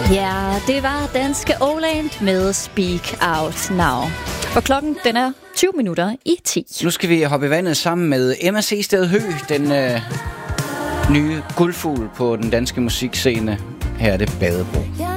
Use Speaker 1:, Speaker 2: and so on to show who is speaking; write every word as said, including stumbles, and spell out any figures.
Speaker 1: Ja, det var danske Åland med Speak Out Now. Og klokken, den er tyve minutter i ti.
Speaker 2: Nu skal vi hoppe i vandet sammen med Emma Seested Høgh, den øh, nye guldfugl på den danske musikscene. Her er det Badebro.